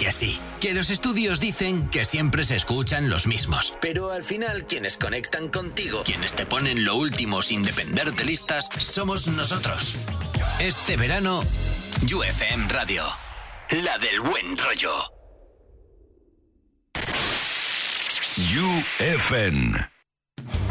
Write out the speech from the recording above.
que sí. Que los estudios dicen que siempre se escuchan los mismos. Pero al final, quienes conectan contigo, quienes te ponen lo último sin depender de listas, somos nosotros. Este verano, UFM Radio. La del buen rollo. UFM.